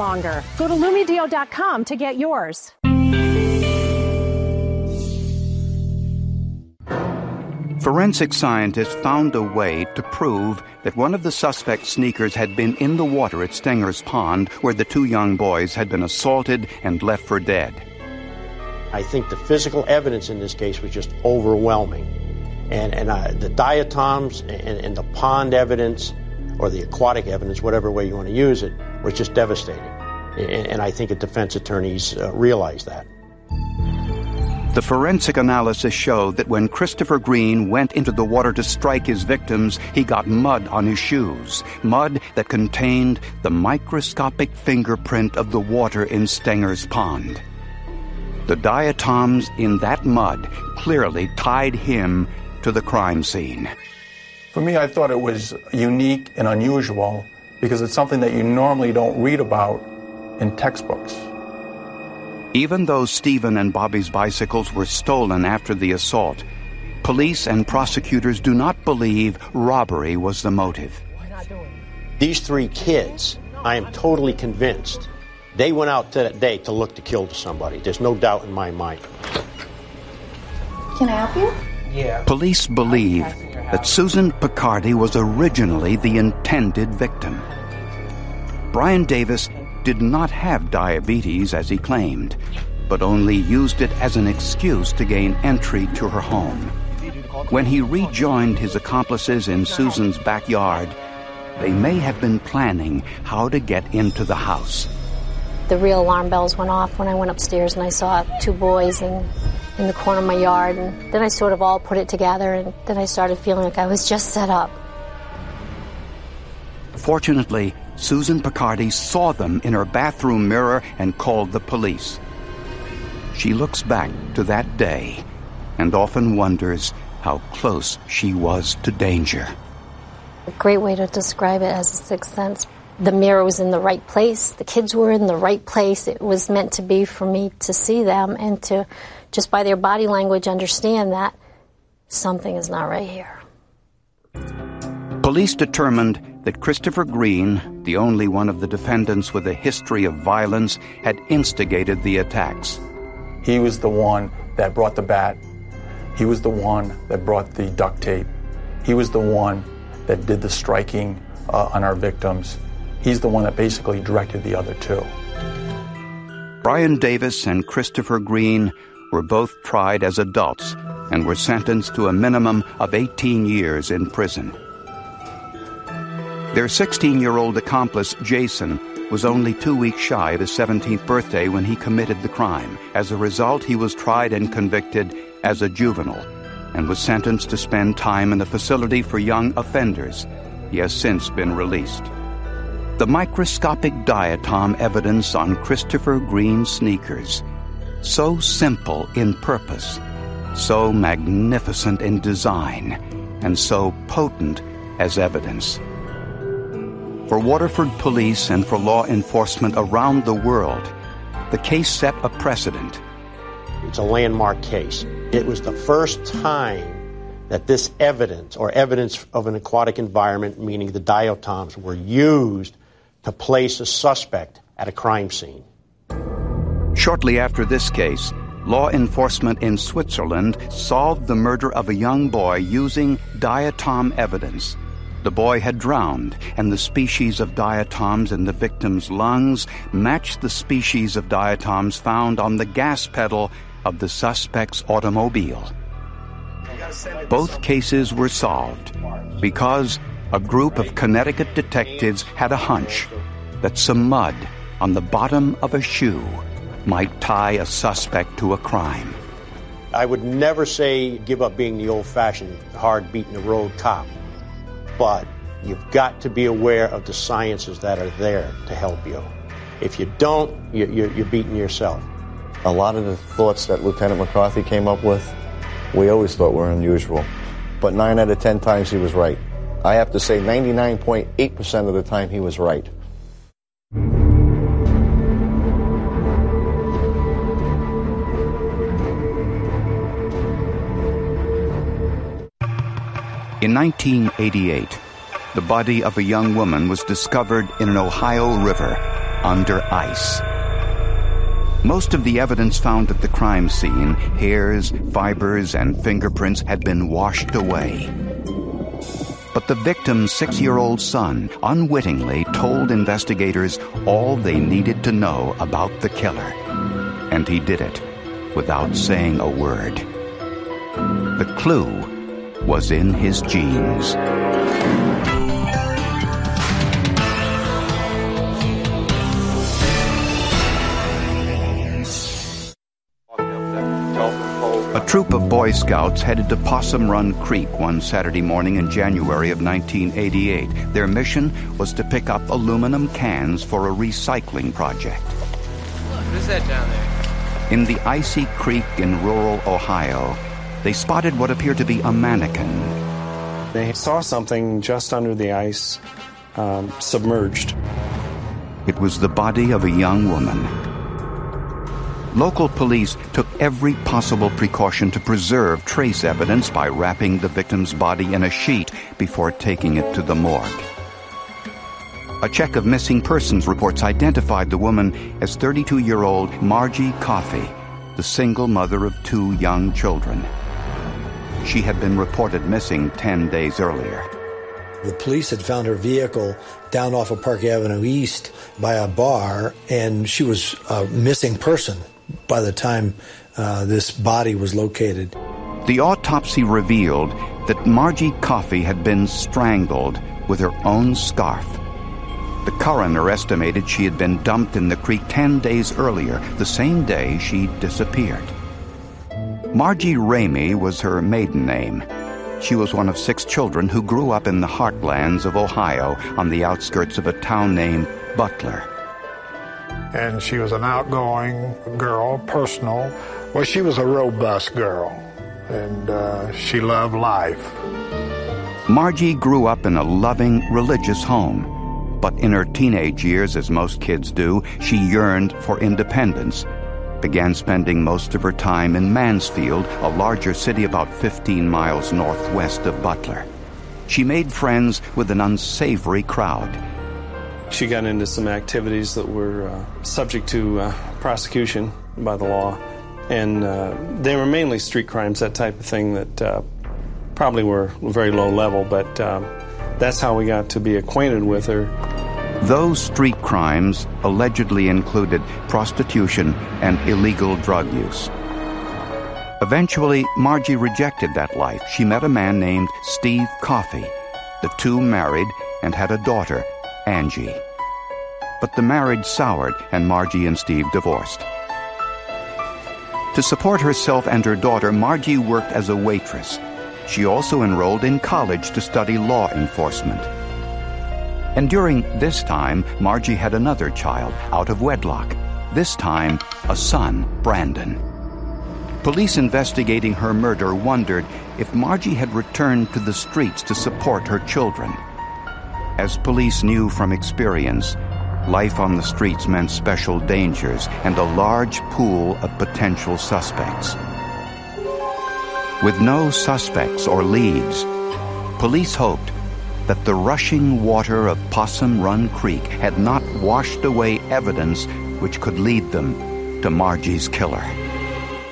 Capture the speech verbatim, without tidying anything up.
longer. Go to Lumedeal dot com to get yours. Forensic scientists found a way to prove that one of the suspect's sneakers had been in the water at Stenger's Pond, where the two young boys had been assaulted and left for dead. I think the physical evidence in this case was just overwhelming. And, and uh, the diatoms and, and the pond evidence, or the aquatic evidence, whatever way you want to use it, was just devastating. And, and I think the defense attorneys uh, realized that. The forensic analysis showed that when Christopher Green went into the water to strike his victims, he got mud on his shoes, mud that contained the microscopic fingerprint of the water in Stenger's Pond. The diatoms in that mud clearly tied him to the crime scene. For me, I thought it was unique and unusual because it's something that you normally don't read about in textbooks. Even though Stephen and Bobby's bicycles were stolen after the assault, police and prosecutors do not believe robbery was the motive. These three kids, I am totally convinced, they went out that day to look to kill somebody. There's no doubt in my mind. Can I help you? Yeah. Police believe that Susan Picardi was originally the intended victim. Brian Davis did not have diabetes, as he claimed, but only used it as an excuse to gain entry to her home. When he rejoined his accomplices in Susan's backyard, they may have been planning how to get into the house. The real alarm bells went off when I went upstairs and I saw two boys in, in the corner of my yard, and then I sort of all put it together, and then I started feeling like I was just set up. Fortunately, Susan Picardi saw them in her bathroom mirror and called the police. She looks back to that day and often wonders how close she was to danger. A great way to describe it as a sixth sense. The mirror was in the right place. The kids were in the right place. It was meant to be for me to see them and to, just by their body language, understand that something is not right here. Police determined that Christopher Green, the only one of the defendants with a history of violence, had instigated the attacks. He was the one that brought the bat. He was the one that brought the duct tape. He was the one that did the striking uh, on our victims. He's the one that basically directed the other two. Brian Davis and Christopher Green were both tried as adults and were sentenced to a minimum of eighteen years in prison. Their sixteen-year-old accomplice, Jason, was only two weeks shy of his seventeenth birthday when he committed the crime. As a result, he was tried and convicted as a juvenile and was sentenced to spend time in a facility for young offenders. He has since been released. The microscopic diatom evidence on Christopher Green's sneakers, so simple in purpose, so magnificent in design, and so potent as evidence. For Waterford police and for law enforcement around the world, the case set a precedent. It's a landmark case. It was the first time that this evidence, or evidence of an aquatic environment, meaning the diatoms, were used to place a suspect at a crime scene. Shortly after this case, law enforcement in Switzerland solved the murder of a young boy using diatom evidence. The boy had drowned, and the species of diatoms in the victim's lungs matched the species of diatoms found on the gas pedal of the suspect's automobile. Both cases were solved because a group of Connecticut detectives had a hunch that some mud on the bottom of a shoe might tie a suspect to a crime. I would never say give up being the old-fashioned, hard-beaten-the-road cop. But you've got to be aware of the sciences that are there to help you. If you don't, you're, you're beating yourself. A lot of the thoughts that Lieutenant McCarthy came up with, we always thought were unusual. But nine out of ten times he was right. I have to say ninety-nine point eight percent of the time he was right. In nineteen eighty-eight, the body of a young woman was discovered in an Ohio river. under ice. Most of the evidence found at the crime scene, hairs, fibers, and fingerprints, had been washed away. But the victim's six-year-old son unwittingly told investigators all they needed to know about the killer. And he did it without saying a word. The clue was in his genes. A troop of Boy Scouts headed to Possum Run Creek one Saturday morning in January of nineteen eighty-eight. Their mission was to pick up aluminum cans for a recycling project. Look, what is that down there? In the icy creek in rural Ohio, they spotted what appeared to be a mannequin. They saw something just under the ice, um, submerged. It was the body of a young woman. Local police took every possible precaution to preserve trace evidence by wrapping the victim's body in a sheet before taking it to the morgue. A check of missing persons reports identified the woman as thirty-two-year-old Margie Coffey, the single mother of two young children. She had been reported missing ten days earlier. The police had found her vehicle down off of Park Avenue East by a bar, and she was a missing person by the time uh, this body was located. The autopsy revealed that Margie Coffey had been strangled with her own scarf. The coroner estimated she had been dumped in the creek ten days earlier, the same day she disappeared. Margie Ramey was her maiden name. She was one of six children who grew up in the heartlands of Ohio on the outskirts of a town named Butler. And she was an outgoing girl, personal. Well, she was a robust girl, and uh, she loved life. Margie grew up in a loving, religious home. But in her teenage years, as most kids do, she yearned for independence, began spending most of her time in Mansfield, a larger city about fifteen miles northwest of Butler. She made friends with an unsavory crowd. She got into some activities that were uh, subject to uh, prosecution by the law, and uh, they were mainly street crimes, that type of thing that uh, probably were very low level, but uh, that's how we got to be acquainted with her. Those street crimes allegedly included prostitution and illegal drug use. Eventually, Margie rejected that life. She met a man named Steve Coffey. The two married and had a daughter, Angie. But the marriage soured, and Margie and Steve divorced. To support herself and her daughter, Margie worked as a waitress. She also enrolled in college to study law enforcement. And during this time, Margie had another child out of wedlock, this time a son, Brandon. Police investigating her murder wondered if Margie had returned to the streets to support her children. As police knew from experience, life on the streets meant special dangers and a large pool of potential suspects. With no suspects or leads, police hoped that the rushing water of Possum Run Creek had not washed away evidence which could lead them to Margie's killer.